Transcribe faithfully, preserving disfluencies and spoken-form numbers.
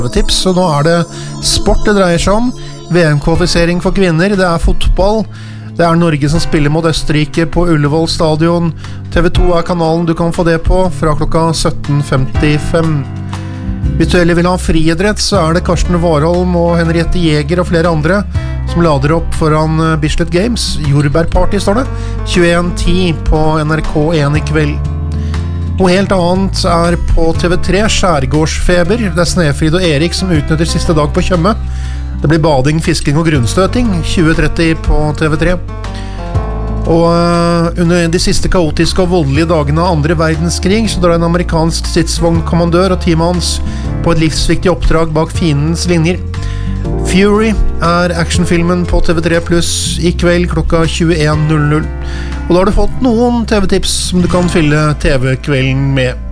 tips, så nå er det sport det dreier seg om. V M-kvalifisering for kvinner, det er fotball. Det er Norge som spiller mot Østerrike på Ullevål stadion. T V to er kanalen du kan få det på fra klokka sytten femtifem. Hvis du heller vil ha friidrett, så er det Karsten Warholm og Henriette Jæger og flere andre som lader opp foran Bislett Games. Jordbærparty står det. tjueen ti på N R K én i kveld. Noe helt annet er på T V tre, Skjærgårdsfeber. Det er Snefrid og Erik som utnytter siste dag på Tjøme. Det blir bading, fisking og grunnstøting, tjue tretti på T V tre. Og uh, under de siste kaotiske og voldelige dagene av andre verdenskrig, så drar en amerikansk stridsvognkommandør og teamet hans på et livsviktig oppdrag bak fiendens linjer. Fury er actionfilmen på T V tre pluss i kveld klokka tjueen null null. Og da har du fått noen T V-tips som du kan fylle T V-kvelden med.